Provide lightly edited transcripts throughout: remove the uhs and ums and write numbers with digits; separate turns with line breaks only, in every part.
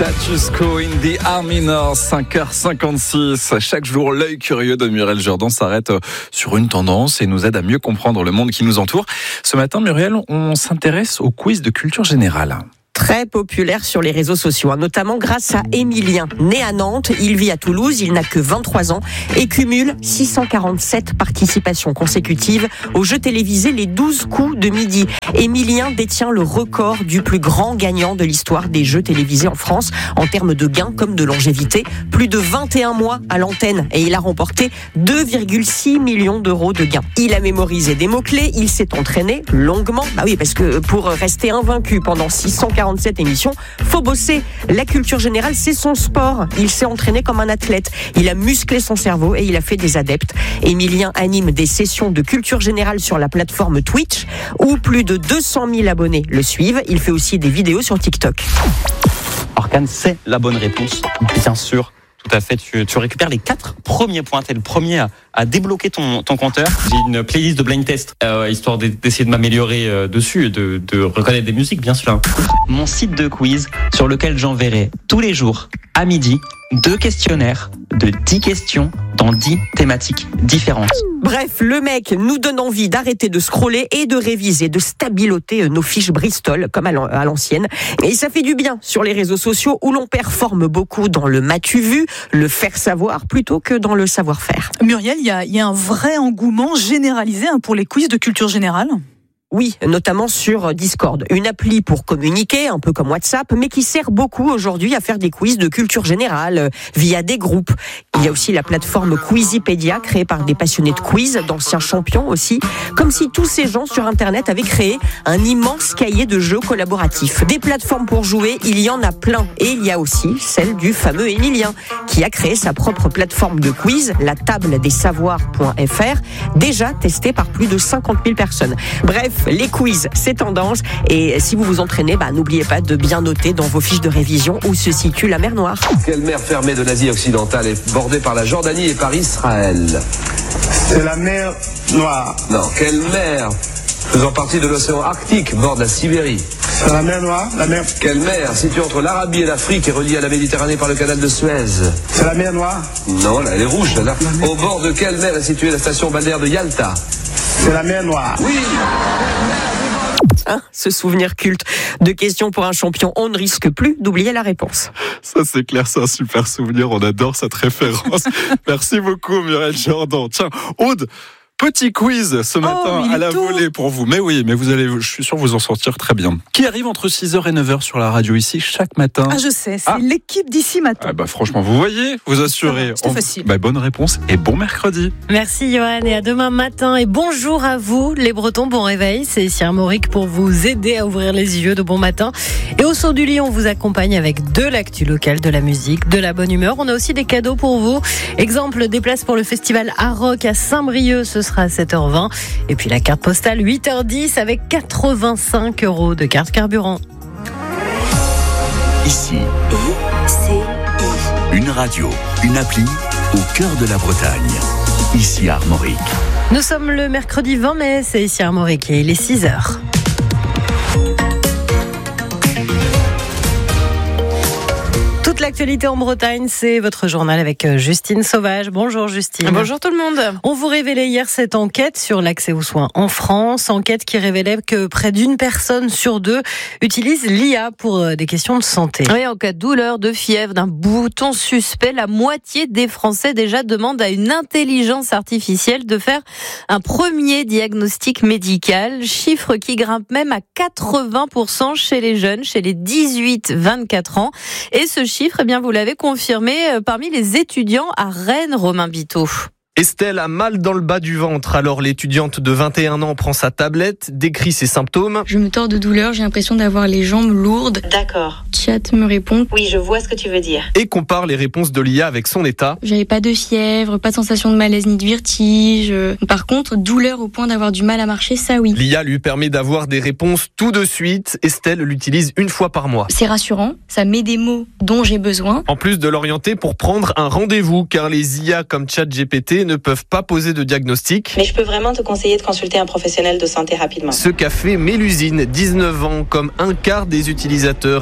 Status quo in the Army North, 5h56. Chaque jour, l'œil curieux de Muriel Jourdan s'arrête sur une tendance et nous aide à mieux comprendre le monde qui nous entoure. Ce matin, Muriel, on s'intéresse au quiz de culture générale.
Très populaire sur les réseaux sociaux, notamment grâce à Émilien. Né à Nantes, il vit à Toulouse, il n'a que 23 ans et cumule 647 participations consécutives aux jeux télévisés les 12 coups de midi. Émilien détient le record du plus grand gagnant de l'histoire des jeux télévisés en France, en termes de gains comme de longévité. Plus de 21 mois à l'antenne et il a remporté 2,6 millions d'euros de gains. Il a mémorisé des mots-clés, il s'est entraîné longuement. Bah oui, parce que pour rester invaincu pendant 647 émissions, faut bosser. La culture générale, c'est son sport. Il s'est entraîné comme un athlète. Il a musclé son cerveau et il a fait des adeptes. Émilien anime des sessions de culture générale sur la plateforme Twitch, où plus de 200 000 abonnés le suivent. Il fait aussi des vidéos sur TikTok.
Orkane, c'est la bonne réponse, bien sûr. Tout à fait, tu récupères les 4 premiers points. T'es le premier à débloquer ton compteur. J'ai une playlist de blind test, histoire d'essayer de m'améliorer dessus, de reconnaître des musiques, bien sûr. Mon site de quiz sur lequel j'enverrai tous les jours à midi 2 questionnaires de 10 questions dans 10 thématiques différentes.
Bref, le mec nous donne envie d'arrêter de scroller et de réviser, de stabiloter nos fiches Bristol, comme à l'ancienne. Et ça fait du bien sur les réseaux sociaux où l'on performe beaucoup dans le m'as-tu vu, le faire savoir, plutôt que dans le savoir-faire.
Muriel, il y a un vrai engouement généralisé pour les quiz de culture générale.
Oui, notamment sur Discord. Une appli pour communiquer, un peu comme WhatsApp, mais qui sert beaucoup aujourd'hui à faire des quiz de culture générale via des groupes. Il y a aussi la plateforme Quizipedia, créée par des passionnés de quiz, d'anciens champions aussi. Comme si tous ces gens sur Internet avaient créé un immense cahier de jeux collaboratifs. Des plateformes pour jouer, il y en a plein. Et il y a aussi celle du fameux Émilien, qui a créé sa propre plateforme de quiz, la table des savoirs.fr, déjà testée par plus de 50 000 personnes. Bref, les quiz, c'est tendance. Et si vous vous entraînez, n'oubliez pas de bien noter dans vos fiches de révision où se situe la mer Noire.
Quelle mer fermée de l'Asie occidentale est bordée par la Jordanie et par Israël?
C'est la mer Noire.
Non, quelle mer faisant partie de l'océan Arctique borde la Sibérie?
C'est la mer Noire, la mer...
Quelle mer située entre l'Arabie et l'Afrique et reliée à la Méditerranée par le canal de Suez?
C'est la mer Noire.
Non, là, elle est rouge, là. Au bord de quelle mer est située la station balnéaire de Yalta?
C'est la mer Noire.
Oui.
Ce souvenir culte de questions pour un champion, on ne risque plus d'oublier la réponse.
Ça c'est clair, c'est un super souvenir, on adore cette référence. Merci beaucoup Muriel Jourdan. Tiens, Aude, petit quiz ce matin à la volée pour vous. Mais oui, mais vous allez, je suis sûr vous en sortir très bien. Qui arrive entre 6h et 9h sur la radio ici chaque matin?
Je sais, c'est l'équipe d'ici matin.
Franchement, vous voyez, vous assurez.
C'était facile.
Bonne réponse et bon mercredi.
Merci Johan et à demain matin. Et bonjour à vous les Bretons, bon réveil. C'est ici Armorique pour vous aider à ouvrir les yeux de bon matin. Et au saut du lit, on vous accompagne avec de l'actu locale, de la musique, de la bonne humeur. On a aussi des cadeaux pour vous. Exemple, des places pour le festival Art Rock à Saint-Brieuc, ce sera à 7h20. Et puis la carte postale 8h10 avec 85 € de carte carburant.
Ici, une radio, une appli au cœur de la Bretagne. Ici Armorique.
Nous sommes le mercredi 20 mai, c'est ici Armorique et il est 6h. Toute l'actualité en Bretagne, c'est votre journal avec Justine Sauvage. Bonjour Justine.
Bonjour tout le monde.
On vous révélait hier cette enquête sur l'accès aux soins en France. Enquête qui révélait que près d'une personne sur 2 utilise l'IA pour des questions de santé.
Oui, en cas de douleur, de fièvre, d'un bouton suspect, la moitié des Français déjà demandent à une intelligence artificielle de faire un premier diagnostic médical. Chiffre qui grimpe même à 80% chez les jeunes, chez les 18-24 ans. Et ce chiffre, vous l'avez confirmé parmi les étudiants à Rennes, Romain Biteau.
Estelle a mal dans le bas du ventre, alors l'étudiante de 21 ans prend sa tablette, décrit ses symptômes.
Je me tords de douleur, j'ai l'impression d'avoir les jambes lourdes.
D'accord.
Chat me répond.
Oui, je vois ce que tu veux dire.
Et compare les réponses de l'IA avec son état.
J'avais pas de fièvre, pas de sensation de malaise ni de vertige. Par contre, douleur au point d'avoir du mal à marcher, ça oui.
L'IA lui permet d'avoir des réponses tout de suite. Estelle l'utilise 1 fois par mois.
C'est rassurant, ça met des mots dont j'ai besoin.
En plus de l'orienter pour prendre un rendez-vous, car les IA comme ChatGPT ne peuvent pas poser de diagnostic.
Mais je peux vraiment te conseiller de consulter un professionnel de santé rapidement.
Ce qu'a fait Mélusine, 19 ans, comme un quart des utilisateurs. Elle s'est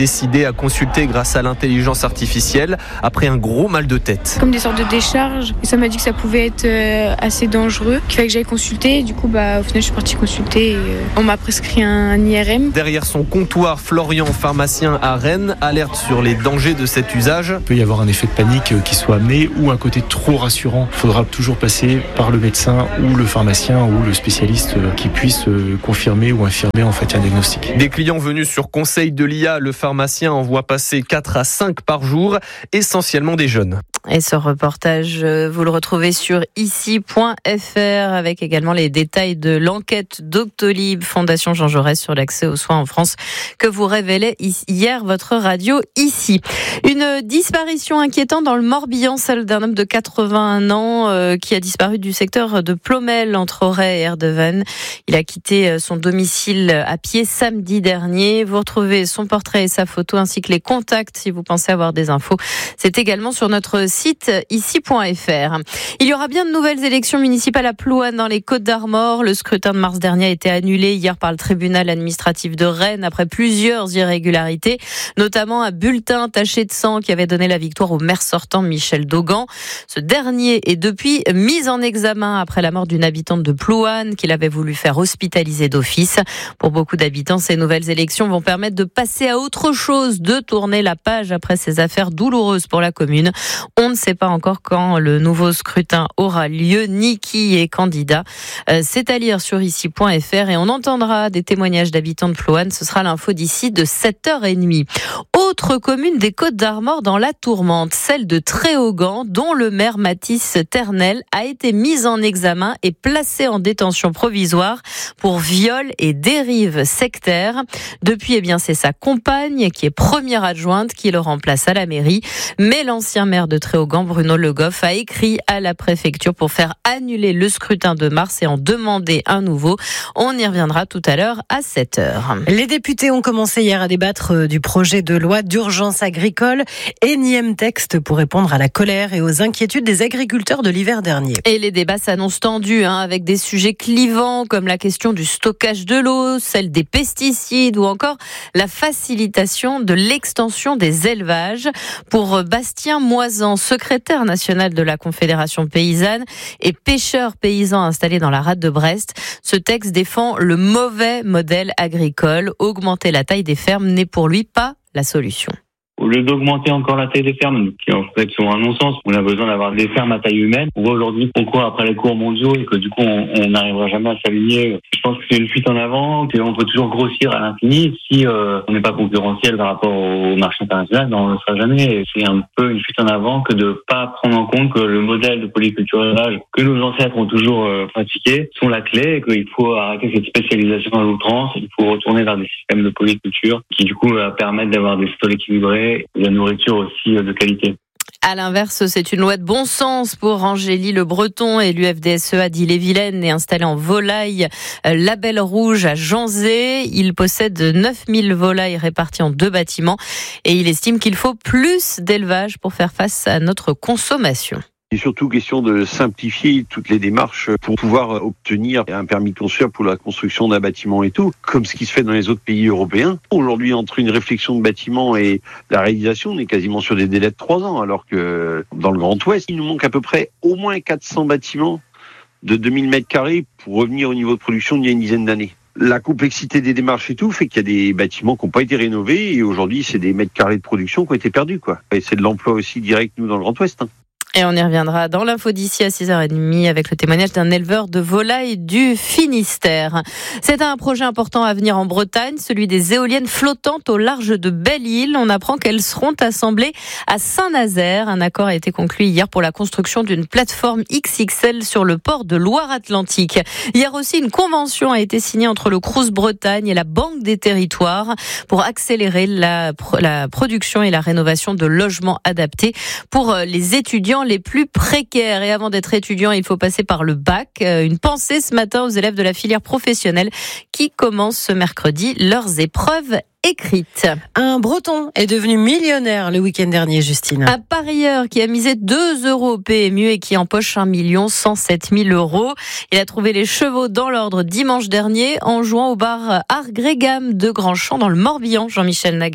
décidé à consulter grâce à l'intelligence artificielle après un gros mal de tête.
Comme des sortes de décharges, et ça m'a dit que ça pouvait être assez dangereux, qu'il fallait que j'aille consulter. Du coup, au final, je suis partie consulter et on m'a prescrit un IRM.
Derrière son comptoir, Florian, pharmacien à Rennes, alerte sur les dangers de cet usage.
Il peut y avoir un effet de panique qui soit amené ou un côté trop rassurant. Il faudra toujours passer par le médecin ou le pharmacien ou le spécialiste qui puisse confirmer ou infirmer en fait un diagnostic.
Des clients venus sur conseil de l'IA, le pharmacien en voit passer 4 à 5 par jour, essentiellement des jeunes.
Et ce reportage, vous le retrouvez sur ici.fr avec également les détails de l'enquête Doctolib, Fondation Jean Jaurès sur l'accès aux soins en France que vous révélait hier votre radio ici. Une disparition inquiétante dans le Morbihan, celle d'un homme de 81 ans qui a disparu du secteur de Plomel entre Auray et Erdeven. Il a quitté son domicile à pied samedi dernier. Vous retrouvez son portrait et sa photo ainsi que les contacts si vous pensez avoir des infos. C'est également sur notre site ici.fr. Il y aura bien de nouvelles élections municipales à Plouane dans les Côtes-d'Armor. Le scrutin de mars dernier a été annulé hier par le tribunal administratif de Rennes après plusieurs irrégularités, notamment un bulletin taché de sang qui avait donné la victoire au maire sortant Michel Daugan. Ce dernier est depuis mis en examen après la mort d'une habitante de Plouane qu'il avait voulu faire hospitaliser d'office. Pour beaucoup d'habitants, ces nouvelles élections vont permettre de passer à autre chose, de tourner la page après ces affaires douloureuses pour la commune. On ne sait pas encore quand le nouveau scrutin aura lieu, ni qui est candidat. C'est à lire sur ici.fr et on entendra des témoignages d'habitants de Plouane. Ce sera l'info d'ici de 7h30. Autre commune des Côtes-d'Armor dans la tourmente, celle de Tréaugan, dont le maire Mathis Ternel a été mis en examen et placé en détention provisoire pour viol et dérive sectaire. Depuis, c'est sa compagne qui est première adjointe qui le remplace à la mairie. Mais l'ancien maire de Tréaugan, Bruno Le Goff, a écrit à la préfecture pour faire annuler le scrutin de mars et en demander un nouveau. On y reviendra tout à l'heure à 7h.
Les députés ont commencé hier à débattre du projet de loi d'urgence agricole. Énième texte pour répondre à la colère et aux inquiétudes des agriculteurs de l'hiver dernier.
Et les débats s'annoncent tendus, avec des sujets clivants comme la question du stockage de l'eau, celle des pesticides ou encore la facilitation de l'extension des élevages. Pour Bastien Moisan, secrétaire national de la Confédération paysanne et pêcheur paysan installé dans la rade de Brest, ce texte défend le mauvais modèle agricole. Augmenter la taille des fermes n'est pour lui pas la solution.
Au lieu d'augmenter encore la taille des fermes, qui en fait sont un non-sens, on a besoin d'avoir des fermes à taille humaine. On voit aujourd'hui qu'on court après les cours mondiaux et que du coup on n'arrivera jamais à s'aligner. Je pense que c'est une fuite en avant, qu'on peut toujours grossir à l'infini. Si on n'est pas concurrentiel par rapport au marché international, on ne le sera jamais. C'est un peu une fuite en avant que de pas prendre en compte que le modèle de polyculture élevage que nos ancêtres ont toujours pratiqué sont la clé et qu'il faut arrêter cette spécialisation à l'outrance. Il faut retourner vers des systèmes de polyculture qui du coup permettent d'avoir des sols équilibrés et de la nourriture aussi de qualité.
À l'inverse, c'est une loi de bon sens pour Angélie Le Breton et l'UFDSEA d'Ille-et-Vilaine est installé en volaille label rouge à Janzé. Il possède 9000 volailles réparties en 2 bâtiments et il estime qu'il faut plus d'élevage pour faire face à notre consommation.
C'est surtout question de simplifier toutes les démarches pour pouvoir obtenir un permis de construire pour la construction d'un bâtiment et tout, comme ce qui se fait dans les autres pays européens. Aujourd'hui, entre une réflexion de bâtiment et la réalisation, on est quasiment sur des délais de 3 ans, alors que dans le Grand Ouest, il nous manque à peu près au moins 400 bâtiments de 2000 mètres carrés pour revenir au niveau de production d'il y a une dizaine d'années. La complexité des démarches et tout fait qu'il y a des bâtiments qui n'ont pas été rénovés et aujourd'hui, c'est des mètres carrés de production qui ont été perdus, quoi. Et c'est de l'emploi aussi direct, nous, dans le Grand Ouest.
Et on y reviendra dans l'info d'ici à 6h30 avec le témoignage d'un éleveur de volailles du Finistère. C'est un projet important à venir en Bretagne, celui des éoliennes flottantes au large de Belle-Île. On apprend qu'elles seront assemblées à Saint-Nazaire. Un accord a été conclu hier pour la construction d'une plateforme XXL sur le port de Loire-Atlantique. Hier aussi, une convention a été signée entre le Crous Bretagne et la Banque des Territoires pour accélérer la production et la rénovation de logements adaptés pour les étudiants les plus précaires. Et avant d'être étudiant, il faut passer par le bac. Une pensée ce matin aux élèves de la filière professionnelle qui commencent ce mercredi leurs épreuves écrites.
Un Breton est devenu millionnaire le week-end dernier, Justine.
Un parieur qui a misé 2 € au PMU et qui empoche 1 107 000 €. Il a trouvé les chevaux dans l'ordre dimanche dernier en jouant au bar Art Grégam de Grandchamp dans le Morbihan, Jean-Michel Naga.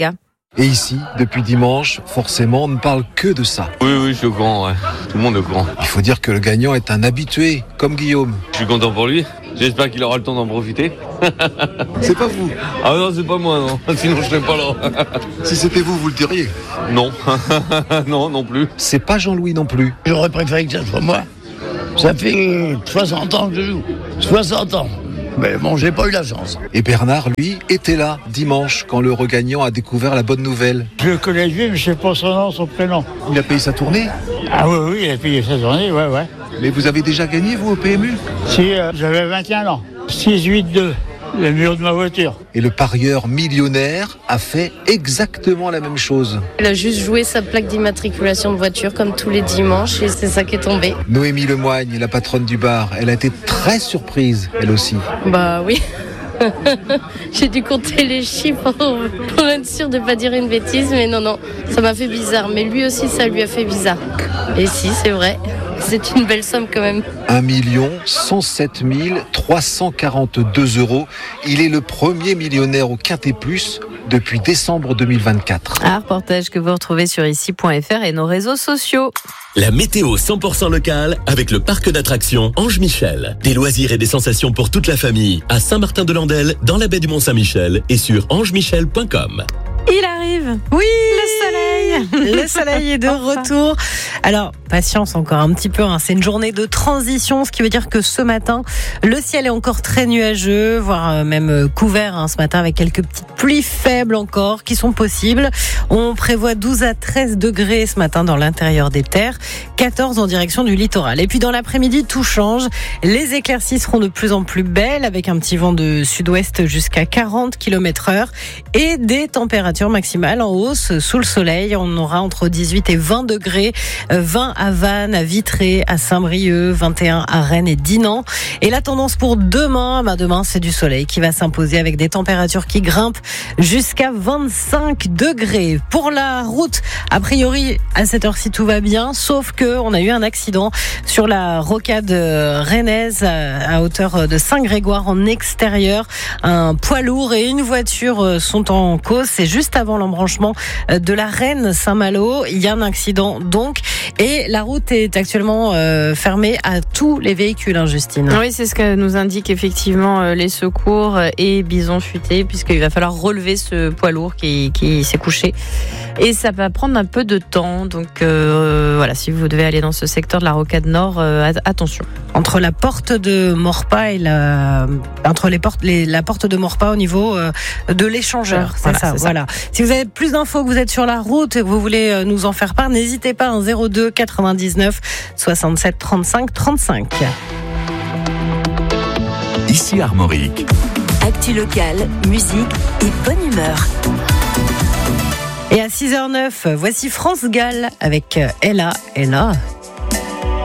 Et ici, depuis dimanche, forcément, on ne parle que de ça.
Oui, je suis au courant, ouais. Tout le monde est au courant.
Il faut dire que le gagnant est un habitué, comme Guillaume.
Je suis content pour lui. J'espère qu'il aura le temps d'en profiter.
C'est pas vous?
Ah non, c'est pas moi, non. Sinon, je serais pas là.
Si c'était vous, vous le diriez?
Non. non plus.
C'est pas Jean-Louis non plus.
J'aurais préféré que ça soit moi. Ça fait 60 ans que je joue. 60 ans. Mais bon, j'ai pas eu la chance.
Et Bernard, lui, était là dimanche quand le regagnant a découvert la bonne nouvelle.
Je le connais lui, mais je sais pas son nom, son prénom.
Il a payé sa tournée?
Ah oui, il a payé sa tournée, ouais.
Mais vous avez déjà gagné, vous, au PMU?
Si, j'avais 21 ans. 6-8-2. Le mur de ma voiture.
Et le parieur millionnaire a fait exactement la même chose.
Il a juste joué sa plaque d'immatriculation de voiture comme tous les dimanches et c'est ça qui est tombé.
Noémie Lemoigne, la patronne du bar, elle a été très surprise, elle aussi.
Bah oui. J'ai dû compter les chiffres pour être sûre de ne pas dire une bêtise, mais non, ça m'a fait bizarre. Mais lui aussi, ça lui a fait bizarre. Et si, c'est vrai. C'est une belle somme quand même.
1 107 342 €. Il est le premier millionnaire au Quintet Plus depuis décembre 2024.
Un reportage que vous retrouvez sur ici.fr et nos réseaux sociaux.
La météo 100% locale avec le parc d'attractions Ange Michel. Des loisirs et des sensations pour toute la famille à Saint-Martin-de-Landelle, dans la baie du Mont-Saint-Michel et sur angemichel.com.
Il arrive.
Oui,
le soleil.
Le soleil est de retour. Alors, patience encore un petit peu. C'est une journée de transition, ce qui veut dire que ce matin, le ciel est encore très nuageux, voire même couvert ce matin avec quelques petites pluies faibles encore qui sont possibles. On prévoit 12 à 13 degrés ce matin dans l'intérieur des terres, 14 en direction du littoral. Et puis dans l'après-midi, tout change. Les éclaircies seront de plus en plus belles avec un petit vent de sud-ouest jusqu'à 40 km/h et des températures maximales en hausse sous le soleil. On aura entre 18 et 20 degrés, 20 à Vannes, à Vitré, à Saint-Brieuc, 21 à Rennes et Dinan. Et la tendance pour demain, demain c'est du soleil qui va s'imposer avec des températures qui grimpent jusqu'à 25 degrés. Pour la route, a priori à cette heure-ci tout va bien, sauf que on a eu un accident sur la rocade rennaise à hauteur de Saint-Grégoire en extérieur. Un poids lourd et une voiture sont en cause. C'est juste avant l'embranchement de la Reine Saint-Malo. Il y a un accident donc et la route est actuellement fermée à tous les véhicules, Justine.
Oui, c'est ce que nous indiquent effectivement les secours et Bison Futé, puisqu'il va falloir relever ce poids lourd qui s'est couché. Et ça va prendre un peu de temps. Donc voilà, si vous devez aller dans ce secteur de la Rocade Nord, attention.
Entre la porte de Maurepas et la porte de Maurepas au niveau de l'échangeur. C'est ça. Si vous avez plus d'infos, que vous êtes sur la route et que vous voulez nous en faire part, n'hésitez pas, 02 99 67 35 35.
Ici Armorique.
Actu locale, musique et bonne humeur.
Et à 6h09, voici France Gall avec Ella.